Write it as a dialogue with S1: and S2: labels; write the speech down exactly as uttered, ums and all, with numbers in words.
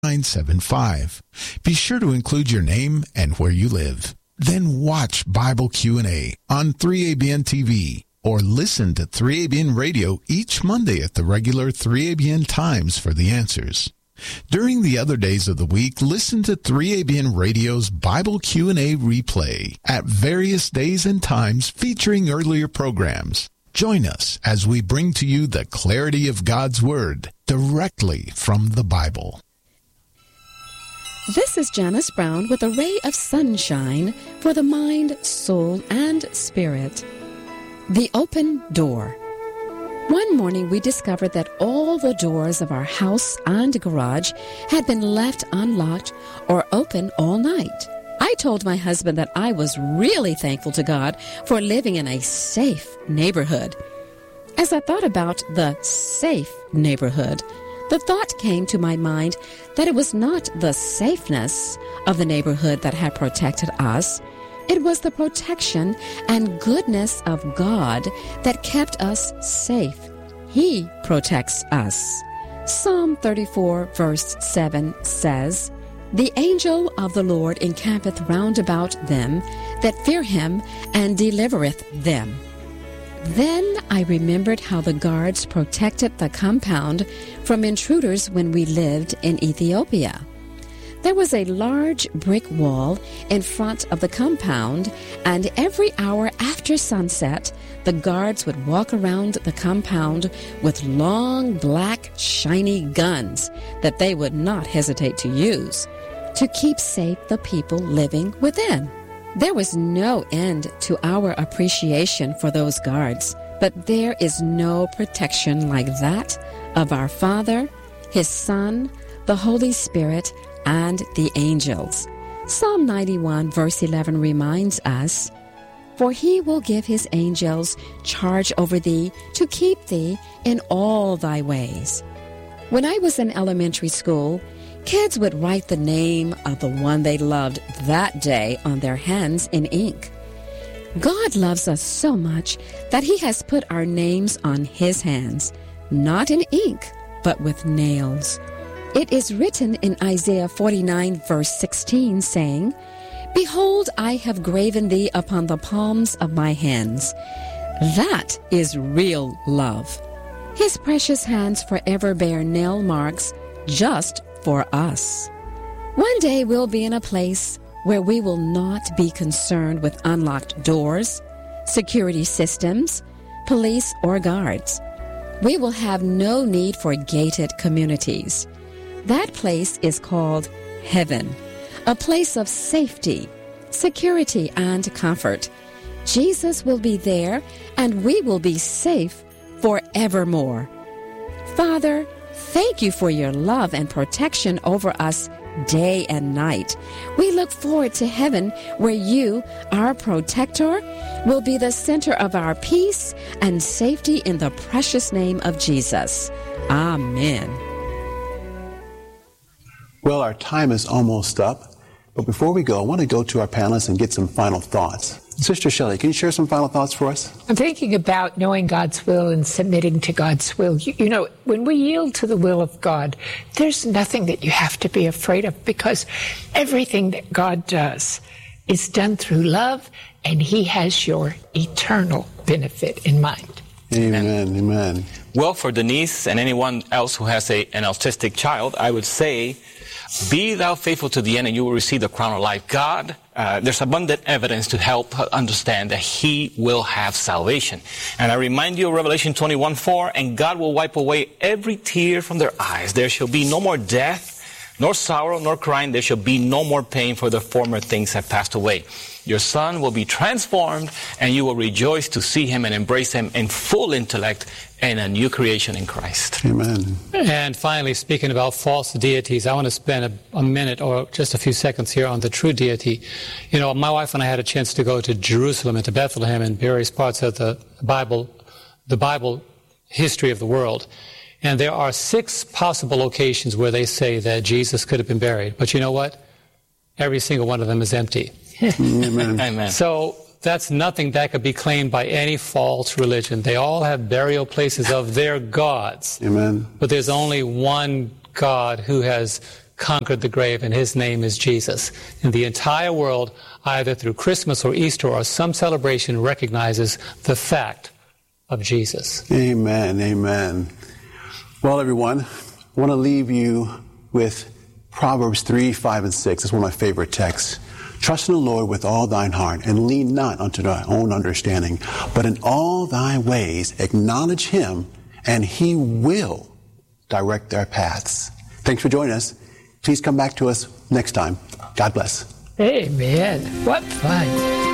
S1: nine seven five. Be sure to include your name and where you live. Then watch Bible Q and A on three A B N T V or listen to three A B N Radio each Monday at the regular three A B N times for the answers. During the other days of the week, listen to three A B N Radio's Bible Q and A replay at various days and times featuring earlier programs. Join us as we bring to you the clarity of God's Word directly from the Bible.
S2: This is Janice Brown with a ray of sunshine for the mind, soul, and spirit. The Open Door. One morning we discovered that all the doors of our house and garage had been left unlocked or open all night. I told my husband that I was really thankful to God for living in a safe neighborhood. As I thought about the safe neighborhood, the thought came to my mind that it was not the safeness of the neighborhood that had protected us. It was the protection and goodness of God that kept us safe. He protects us. Psalm thirty-four, verse seven says, "The angel of the Lord encampeth round about them that fear him, and delivereth them." Then I remembered how the guards protected the compound from intruders when we lived in Ethiopia. There was a large brick wall in front of the compound, and every hour after sunset, the guards would walk around the compound with long, black, shiny guns that they would not hesitate to use to keep safe the people living within. There was no end to our appreciation for those guards, but there is no protection like that of our Father, His Son, the Holy Spirit, and the angels. Psalm ninety-one, verse eleven reminds us, "For he will give his angels charge over thee to keep thee in all thy ways." When I was in elementary school, kids would write the name of the one they loved that day on their hands in ink. God loves us so much that he has put our names on his hands, not in ink, but with nails. It is written in Isaiah forty-nine, verse sixteen, saying, "Behold, I have graven thee upon the palms of my hands." That is real love. His precious hands forever bear nail marks just for us. One day we'll be in a place where we will not be concerned with unlocked doors, security systems, police, or guards. We will have no need for gated communities. That place is called heaven, a place of safety, security, and comfort. Jesus will be there, and we will be safe forevermore. Father, thank you for your love and protection over us day and night. We look forward to heaven, where you, our protector, will be the center of our peace and safety in the precious name of Jesus. Amen.
S3: Well, our time is almost up, but before we go, I want to go to our panelists and get some final thoughts. Sister Shelley, can you share some final thoughts for us?
S4: I'm thinking about knowing God's will and submitting to God's will. You, you know, when we yield to the will of God, there's nothing that you have to be afraid of, because everything that God does is done through love, and he has your eternal benefit in mind.
S3: Amen, amen. amen.
S5: Well, for Denise and anyone else who has a, an autistic child, I would say, be thou faithful to the end, and you will receive the crown of life. God, uh, there's abundant evidence to help understand that he will have salvation. And I remind you of Revelation twenty-one four, and God will wipe away every tear from their eyes. There shall be no more death, nor sorrow, nor crying. There shall be no more pain, for the former things have passed away. Your son will be transformed, and you will rejoice to see him and embrace him in full intellect and a new creation in Christ.
S3: Amen.
S6: And finally, speaking about false deities, I want to spend a, a minute or just a few seconds here on the true deity. You know, my wife and I had a chance to go to Jerusalem and to Bethlehem and various parts of the Bible, the Bible history of the world. And there are six possible locations where they say that Jesus could have been buried. But you know what? Every single one of them is empty.
S3: Amen.
S5: Amen.
S6: So that's nothing that could be claimed by any false religion. They all have burial places of their gods.
S3: Amen.
S6: But there's only one God who has conquered the grave, and his name is Jesus. And the entire world, either through Christmas or Easter or some celebration, recognizes the fact of Jesus.
S3: Amen, amen. Well, everyone, I want to leave you with Proverbs three, five, and six. It's one of my favorite texts. Trust in the Lord with all thine heart, and lean not unto thy own understanding, but in all thy ways acknowledge him, and he will direct our paths. Thanks for joining us. Please come back to us next time. God bless.
S4: Amen. What fun.